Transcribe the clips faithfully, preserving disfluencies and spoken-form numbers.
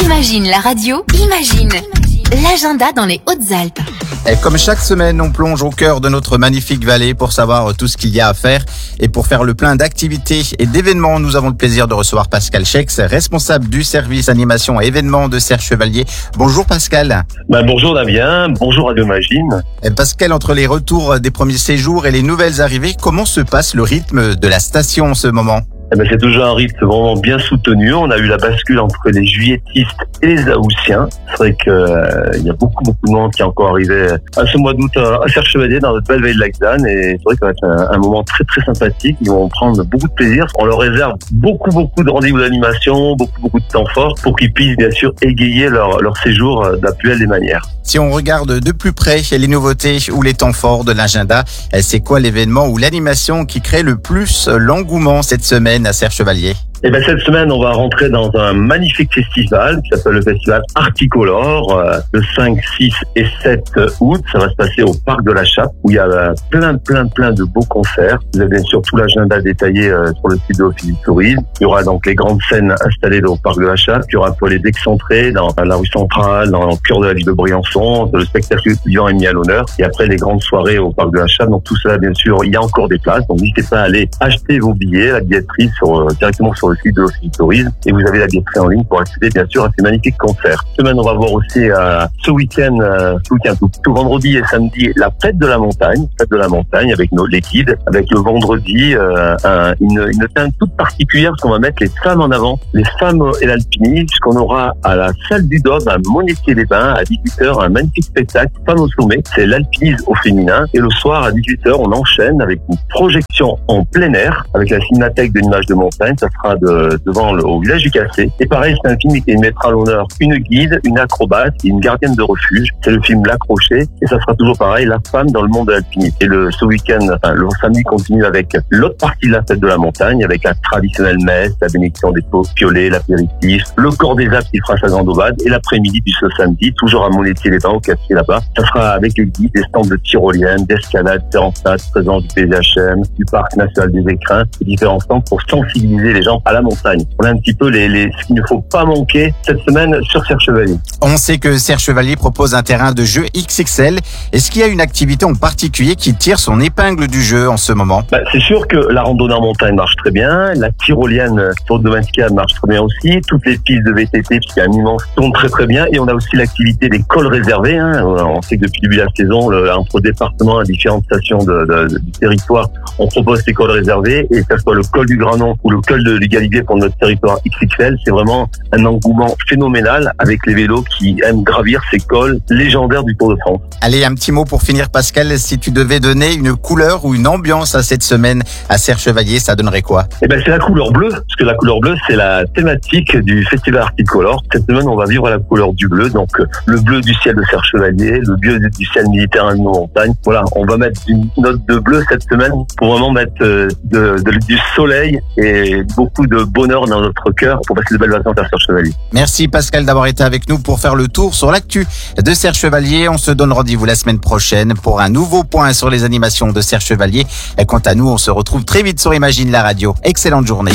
Imagine la radio, imagine l'agenda dans les Hautes-Alpes. Et comme chaque semaine, on plonge au cœur de notre magnifique vallée pour savoir tout ce qu'il y a à faire. Et pour faire le plein d'activités et d'événements, nous avons le plaisir de recevoir Pascal Schex, responsable du service animation et événements de Serre Chevalier. Bonjour Pascal. Ben, bonjour Damien, bonjour Radio Imagine. Et Pascal, entre les retours des premiers séjours et les nouvelles arrivées, comment se passe le rythme de la station en ce moment ? Eh ben, c'est toujours un rythme vraiment bien soutenu. On a eu la bascule entre les juilletistes et les haussiens. C'est vrai qu'il euh, y a beaucoup, beaucoup de monde qui est encore arrivé à ce mois d'août à Serre Chevalier dans notre belle vallée de Lac-d'Anne. Et c'est vrai que ça va être un, un moment très, très sympathique. Ils vont prendre beaucoup de plaisir. On leur réserve beaucoup, beaucoup de rendez-vous d'animation, beaucoup, beaucoup de temps fort pour qu'ils puissent bien sûr égayer leur, leur séjour de la plus belle des manières. Si on regarde de plus près les nouveautés ou les temps forts de l'agenda, c'est quoi l'événement ou l'animation qui crée le plus l'engouement cette semaine à Serre Chevalier ? Et ben cette semaine, on va rentrer dans un magnifique festival qui s'appelle le festival Articolore, euh, le cinq, six et sept août. Ça va se passer au Parc de la Chappe où il y a euh, plein, plein, plein de beaux concerts. Vous avez bien sûr tout l'agenda détaillé euh, sur le site de l'Office du Tourisme. Il y aura donc les grandes scènes installées au Parc de la Chappe. Il y aura pour les excentrés dans la rue centrale, dans le cœur de la ville de Briançon. Le spectacle vivant est mis à l'honneur. Et après, les grandes soirées au Parc de la Chappe. Donc tout cela, bien sûr, il y a encore des places. Donc n'hésitez pas à aller acheter vos billets, la billetterie sur, euh, directement sur le site de l'Office du Tourisme, et vous avez la billetterie en ligne pour accéder bien sûr à ces magnifiques concerts. Cette semaine, on va voir aussi euh, ce week-end, euh, ce week-end tout, tout vendredi et samedi, la fête de la montagne, fête de la montagne avec nos les guides, avec le vendredi euh, un, une, une teinte toute particulière parce qu'on va mettre les femmes en avant, les femmes et l'alpinisme, puisqu'on aura à la salle du Dobe à Monétier-les-Bains à dix-huit heures un magnifique spectacle, Femmes au sommet, c'est l'alpinisme au féminin, et le soir à dix-huit heures on enchaîne avec une projection en plein air avec la cinémathèque de l'image de montagne. Ça sera de devant le, au village du Cassé. Et pareil, c'est un film qui mettra à l'honneur une guide, une acrobate et une gardienne de refuge. C'est le film L'Accroché. Et ça sera toujours pareil, la femme dans le monde de l'alpinisme. Et le, ce week-end, enfin, le samedi continue avec l'autre partie de la fête de la montagne, avec la traditionnelle messe, la bénédiction des piolets, l'apéritif, le corps des Alpes qui fera sa grande ovade. Et l'après-midi du ce samedi, toujours à Monétier-les-Bains, au Cassé là-bas, ça sera avec les guides, des stands de tyroliennes, d'escalade, différents stades, présents du P D H M, du Parc National des Écrins, et différents stands pour sensibiliser les gens à la montagne. On a un petit peu les, les, ce qu'il ne faut pas manquer cette semaine sur Serre Chevalier. On sait que Serre Chevalier propose un terrain de jeu X X L. Est-ce qu'il y a une activité en particulier qui tire son épingle du jeu en ce moment ? Bah, c'est sûr que la randonnée en montagne marche très bien, la tyrolienne sur de Skiad marche très bien aussi, toutes les pistes de V T T, puisqu'il y a un immense tourne très très bien, et on a aussi l'activité des cols réservés. Hein. On sait que depuis le début de la saison, le, entre départements et différentes stations de, de, de, du territoire, on propose ces cols réservés, et que ce soit le col du Granon ou le col de l'Égalivier pour notre territoire X X L, c'est vraiment un engouement phénoménal avec les vélos qui aiment gravir ces cols légendaires du Tour de France. Allez, un petit mot pour finir Pascal, si tu devais donner une couleur ou une ambiance à cette semaine à Serre Chevalier, ça donnerait quoi ? Eh ben c'est la couleur bleue, parce que la couleur bleue c'est la thématique du festival Articolore. Cette semaine on va vivre la couleur du bleu, donc le bleu du ciel de Serre Chevalier, le bleu du ciel méditerranéen de nos montagnes. Voilà, on va mettre une note de bleu cette semaine pour vraiment mettre de, de, de, du soleil et beaucoup de bonheur dans notre cœur pour passer de belles vacances à Serre Chevalier. Merci Pascal d'avoir été avec nous pour faire le tour sur l'actu de Serre Chevalier. On se donne rendez-vous la semaine prochaine pour un nouveau point sur les animations de Serre Chevalier. Et quant à nous, on se retrouve très vite sur Imagine la radio. Excellente journée.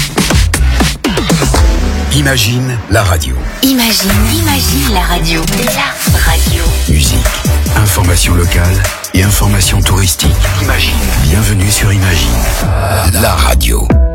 Imagine la radio. Imagine, imagine la radio. La radio. Musique, information locale et information touristique. Imagine. Bienvenue sur Imagine, la radio.